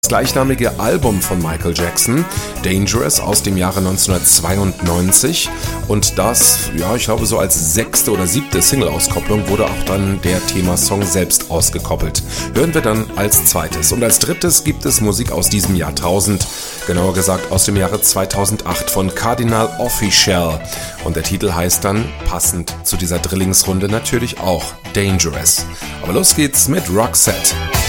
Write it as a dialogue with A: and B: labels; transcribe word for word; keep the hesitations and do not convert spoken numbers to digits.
A: Das gleichnamige Album von Michael Jackson, Dangerous, aus dem Jahre neunzehnhundertzweiundneunzig, und das, ja, ich glaube so als sechste oder siebte Single-Auskopplung wurde auch dann der Themasong selbst ausgekoppelt. Hören wir dann als zweites. Und als drittes gibt es Musik aus diesem Jahrtausend, genauer gesagt aus dem Jahre zweitausendacht von Cardinal Offishall, und der Titel heißt dann, passend zu dieser Drillingsrunde natürlich auch, Dangerous. Aber los geht's mit Roxette.